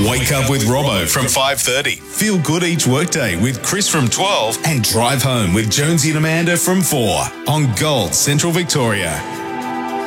Wake up with Robbo from 5:30. Feel good each workday with Chris from 12 and drive home with Jonesy and Amanda from 4 on Gold Central Victoria.